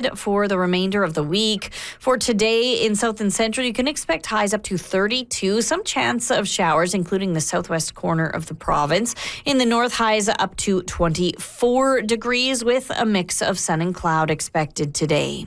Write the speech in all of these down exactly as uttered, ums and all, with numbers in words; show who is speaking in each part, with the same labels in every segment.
Speaker 1: for the remainder of the week. For today in South and Central, you can expect highs up to thirty-two. Some chance of showers, including the southwest corner of the province. In the north, highs up to twenty-four degrees with a mix of sun and cloud expected today.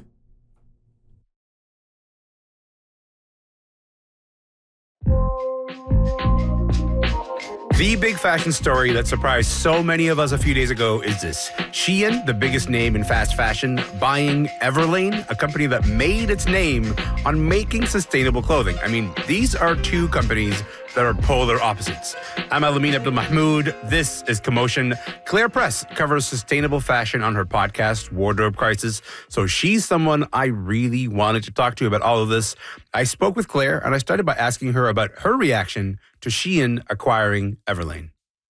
Speaker 2: The big fashion story that surprised so many of us a few days ago is this. Shein, the biggest name in fast fashion, buying Everlane, a company that made its name on making sustainable clothing. I mean, these are two companies that are polar opposites. I'm Alamin Abdul-Mahmoud. This is Commotion. Claire Press covers sustainable fashion on her podcast, Wardrobe Crisis. So she's someone I really wanted to talk to about all of this. I spoke with Claire and I started by asking her about her reaction to Shein acquiring Everlane.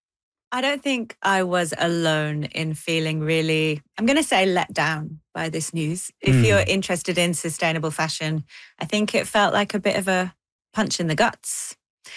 Speaker 3: I don't think I was alone in feeling really, I'm going to say let down by this news. If mm. you're interested in sustainable fashion, I think it felt like a bit of a punch in the guts.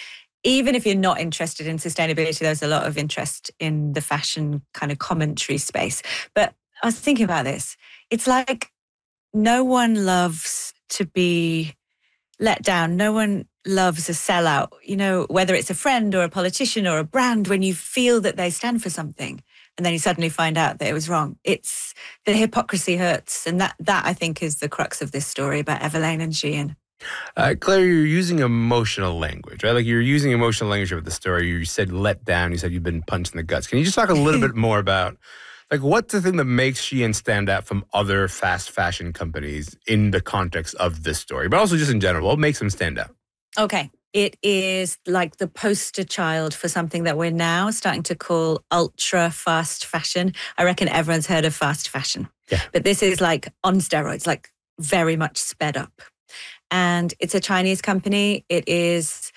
Speaker 3: Even if you're not interested in sustainability, there's a lot of interest in the fashion kind of commentary space. But I was thinking about this. It's like no one loves to be let down. No one loves a sellout, you know, whether it's a friend or a politician or a brand, when you feel that they stand for something and then you suddenly find out that it was wrong. It's the hypocrisy hurts. And that, that I think is the crux of this story about Everlane and Shein.
Speaker 2: Uh, Claire, you're using emotional language, right? Like you're using emotional language with the story. You said let down. You said you've been punched in the guts. Can you just talk a little bit more about, like, what's the thing that makes Shein stand out from other fast fashion companies in the context of this story, but also just in general? What makes them stand out?
Speaker 3: Okay. It is like the poster child for something that we're now starting to call ultra fast fashion. I reckon everyone's heard of fast fashion.
Speaker 2: Yeah.
Speaker 3: But this is like on steroids, like very much sped up. And it's a Chinese company. It is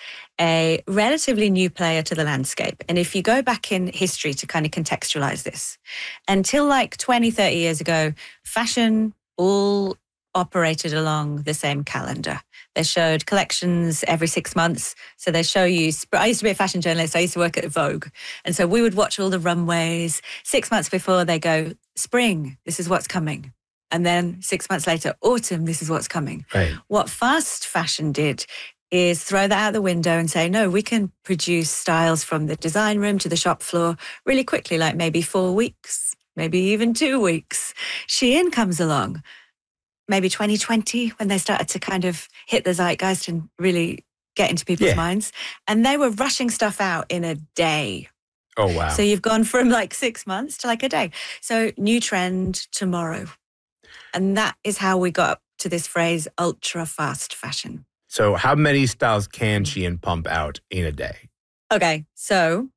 Speaker 3: a relatively new player to the landscape. And if you go back in history to kind of contextualize this, until like twenty, thirty years ago, fashion all operated along the same calendar. They showed collections every six months. So they show you, I used to be a fashion journalist. I used to work at Vogue. And so we would watch all the runways. Six months before they go, spring, this is what's coming. And then six months later, autumn, this is what's coming.
Speaker 2: Right.
Speaker 3: What fast fashion did is throw that out the window and say, no, we can produce styles from the design room to the shop floor really quickly, like maybe four weeks, maybe even two weeks. Shein comes along, maybe twenty twenty, when they started to kind of hit the zeitgeist and really get into people's
Speaker 2: yeah.
Speaker 3: minds. And they were rushing stuff out in a day.
Speaker 2: Oh, wow.
Speaker 3: So you've gone from like six months to like a day. So new trend tomorrow. And that is how we got up to this phrase, ultra fast fashion.
Speaker 2: So how many styles can Shein pump out in a day?
Speaker 3: Okay, so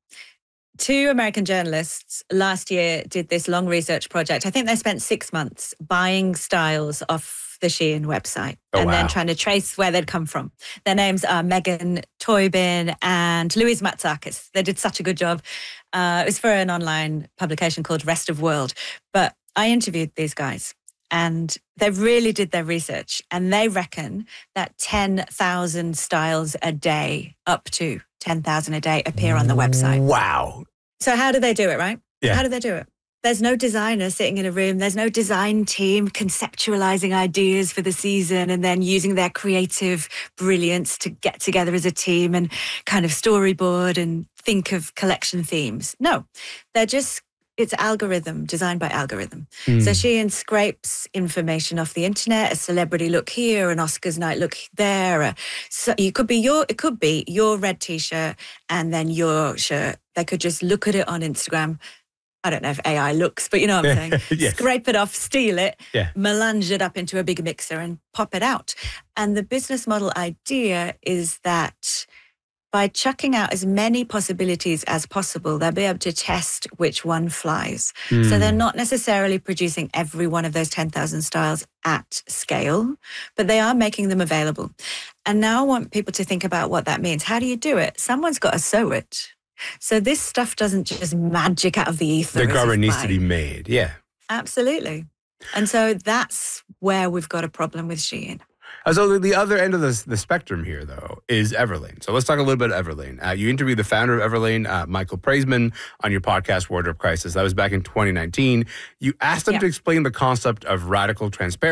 Speaker 3: two American journalists last year did this long research project. I think they spent six months buying styles off the Shein website
Speaker 2: oh,
Speaker 3: and
Speaker 2: wow.
Speaker 3: then trying to trace where they'd come from. Their names are Megan Toybin and Louise Matsakis. They did such a good job. Uh, it was for an online publication called Rest of World. But I interviewed these guys. And they really did their research, and they reckon that ten thousand styles a day, up to ten thousand a day, appear on the website.
Speaker 2: Wow.
Speaker 3: So how do they do it, right?
Speaker 2: Yeah.
Speaker 3: How do they do it? There's no designer sitting in a room. There's no design team conceptualizing ideas for the season and then using their creative brilliance to get together as a team and kind of storyboard and think of collection themes. No, they're just It's algorithm, designed by algorithm. Mm. So Shein scrapes information off the internet, a celebrity look here, an Oscars night look there. A, so you could be your, it could be your red t-shirt and then your shirt. They could just look at it on Instagram. I don't know if A I looks, but you know what I'm saying?
Speaker 2: Yes.
Speaker 3: Scrape it off, steal it,
Speaker 2: yeah.
Speaker 3: melange it up into a big mixer and pop it out. And the business model idea is that by chucking out as many possibilities as possible, they'll be able to test which one flies. Mm. So they're not necessarily producing every one of those ten thousand styles at scale, but they are making them available. And now I want people to think about what that means. How do you do it? Someone's got to sew it. So this stuff doesn't just magic out of the ether.
Speaker 2: The garment needs to be made, yeah.
Speaker 3: Absolutely. And so that's where we've got a problem with Shein.
Speaker 2: Uh, so the other end of the, the spectrum here, though, is Everlane. So let's talk a little bit about Everlane. Uh, you interviewed the founder of Everlane, uh, Michael Praisman, on your podcast, Wardrobe Crisis. That was back in twenty nineteen. You asked him
Speaker 3: yeah.
Speaker 2: to explain the concept of radical transparency.